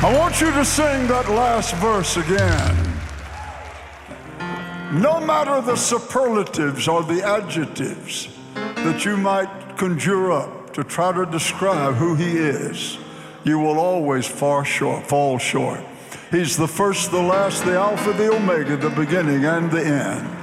I want you to sing that last verse again. No matter the superlatives or the adjectives that you might conjure up to try to describe who he is, you will always fall short. He's the first, the last, the Alpha, the Omega, the beginning, and the end.